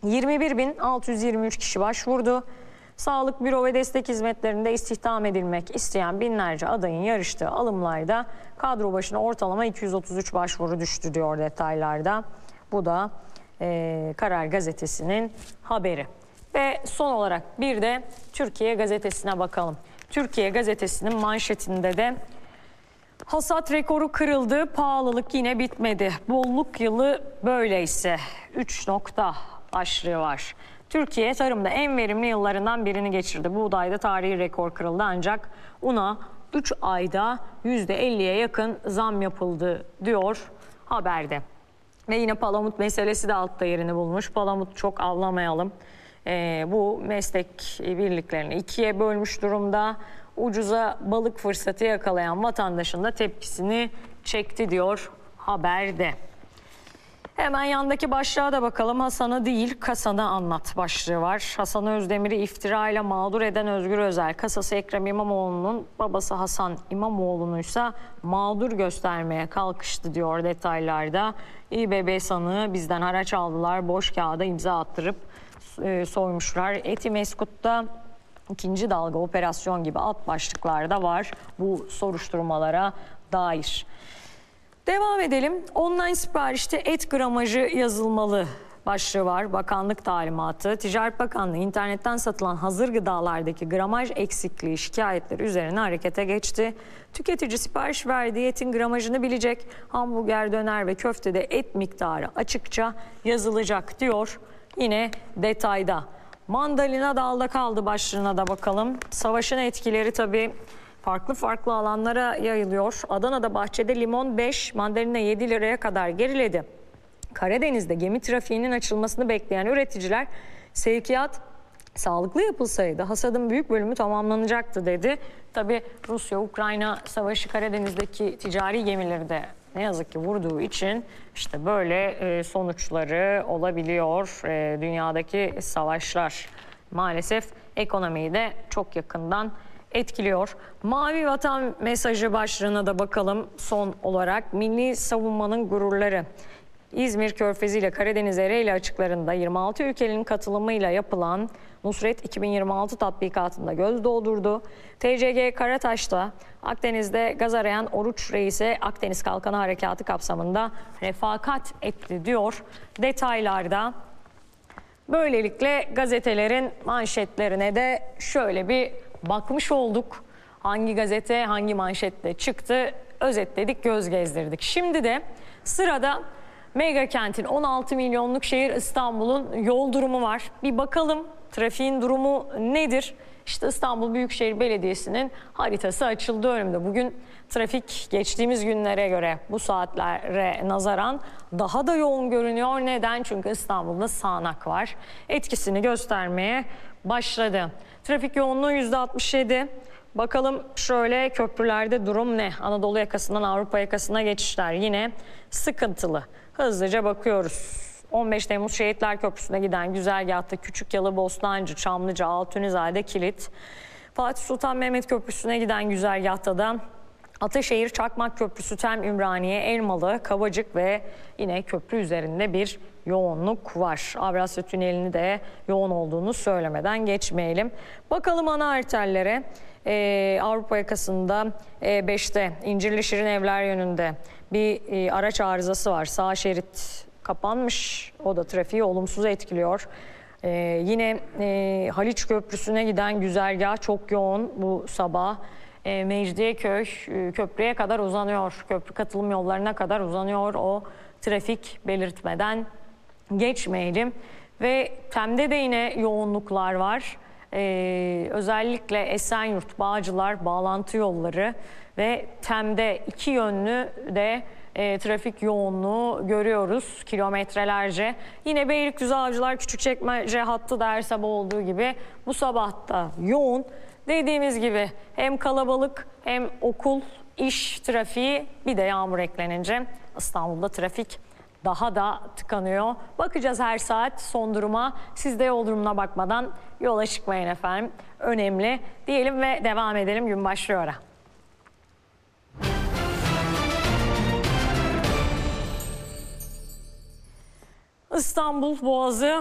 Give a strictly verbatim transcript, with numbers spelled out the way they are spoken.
yirmi bir bin altı yüz yirmi üç kişi başvurdu. Sağlık, büro ve destek hizmetlerinde istihdam edilmek isteyen binlerce adayın yarıştığı alımlarda kadro başına ortalama iki yüz otuz üç başvuru düştü diyor detaylarda. Bu da e, Karar Gazetesi'nin haberi. Ve son olarak bir de Türkiye Gazetesi'ne bakalım. Türkiye Gazetesi'nin manşetinde de hasat rekoru kırıldı, pahalılık yine bitmedi. Bolluk yılı böyleyse üç nokta başlığı var. Türkiye tarımda en verimli yıllarından birini geçirdi. Buğdayda tarihi rekor kırıldı ancak una üç ayda yüzde elliye yakın zam yapıldı diyor haberde. Ve yine palamut meselesi de altta yerini bulmuş. Palamut çok avlamayalım. Ee, bu meslek birliklerini ikiye bölmüş durumda. Ucuza balık fırsatı yakalayan vatandaşın da tepkisini çekti diyor haberde. Hemen yandaki başlığa da bakalım. Hasan'ı değil kasanı anlat başlığı var. Hasan Özdemir'i iftirayla mağdur eden Özgür Özel, kasası Ekrem İmamoğlu'nun babası Hasan İmamoğlu'nuysa mağdur göstermeye kalkıştı diyor detaylarda. İBB sanığı bizden haraç aldılar, boş kağıda imza attırıp e, soymuşlar. Etimeskut'ta ikinci dalga operasyon gibi alt başlıklar da var bu soruşturmalara dair. Devam edelim. Online siparişte et gramajı yazılmalı başlığı var. Bakanlık talimatı. Ticaret Bakanlığı internetten satılan hazır gıdalardaki gramaj eksikliği şikayetleri üzerine harekete geçti. Tüketici sipariş verdiği etin gramajını bilecek. Hamburger, döner ve köftede et miktarı açıkça yazılacak diyor. Yine detayda. Mandalina dalda kaldı başlığına da bakalım. Savaşın etkileri tabii farklı farklı alanlara yayılıyor. Adana'da bahçede limon beş, mandalina yedi liraya kadar geriledi. Karadeniz'de gemi trafiğinin açılmasını bekleyen üreticiler sevkiyat sağlıklı yapılsaydı hasadın büyük bölümü tamamlanacaktı dedi. Tabii Rusya-Ukrayna savaşı Karadeniz'deki ticari gemileri de ne yazık ki vurduğu için işte böyle sonuçları olabiliyor. Dünyadaki savaşlar maalesef ekonomiyi de çok yakından etkiliyor. Mavi Vatan mesajı başlığına da bakalım son olarak. Milli savunmanın gururları. İzmir Körfezi ile Karadeniz Ereğli açıklarında yirmi altı ülkenin katılımıyla yapılan Nusret iki bin yirmi altı tatbikatında göz doldurdu. T C G Karataş'ta Akdeniz'de gaz arayan Oruç Reis'e Akdeniz Kalkanı Harekatı kapsamında refakat etti diyor detaylarda. Böylelikle gazetelerin manşetlerine de şöyle bir bakmış olduk. Hangi gazete hangi manşetle çıktı özetledik, göz gezdirdik. Şimdi de sırada mega kentin on altı milyonluk şehir İstanbul'un yol durumu var. Bir bakalım trafiğin durumu nedir? İşte İstanbul Büyükşehir Belediyesi'nin haritası açıldı önümde. Bugün trafik geçtiğimiz günlere göre bu saatlere nazaran daha da yoğun görünüyor. Neden? Çünkü İstanbul'da sağanak var. Etkisini göstermeye başladı. Trafik yoğunluğu yüzde altmış yedi. Bakalım şöyle köprülerde durum ne? Anadolu yakasından Avrupa yakasına geçişler yine sıkıntılı. Hızlıca bakıyoruz. on beş Temmuz Şehitler Köprüsü'ne giden güzergahta Küçükyalı, Bostancı, Çamlıca, Altunizade, Kilit. Fatih Sultan Mehmet Köprüsü'ne giden güzergahta da Ataşehir, Çakmak Köprüsü, Tem, Ümraniye, Elmalı, Kavacık ve yine köprü üzerinde bir yoğunluk var. Avrasya Tüneli'ni de yoğun olduğunu söylemeden geçmeyelim. Bakalım ana arterlere. Ee, Avrupa yakasında E beşte İncirli Şirin Evler yönünde bir e, araç arızası var. Sağ şerit kapanmış. O da trafiği olumsuz etkiliyor. Ee, yine e, Haliç Köprüsü'ne giden güzergah çok yoğun bu sabah. E, Mecidiyeköy e, köprüye kadar uzanıyor. Köprü katılım yollarına kadar uzanıyor o trafik belirtmeden geçmeyelim. Ve Tem'de de yine yoğunluklar var. Ee, özellikle Esenyurt, Bağcılar bağlantı yolları ve Tem'de iki yönlü de e, trafik yoğunluğu görüyoruz kilometrelerce. Yine Beylikdüzü Avcılar Küçükçekmece hattı da her sabah olduğu gibi bu sabah da yoğun. Dediğimiz gibi hem kalabalık hem okul, iş trafiği, bir de yağmur eklenince İstanbul'da trafik daha da tıkanıyor. Bakacağız her saat son duruma. Siz de yol durumuna bakmadan yola çıkmayın efendim. Önemli diyelim ve devam edelim. Gün başlıyor. İstanbul Boğazı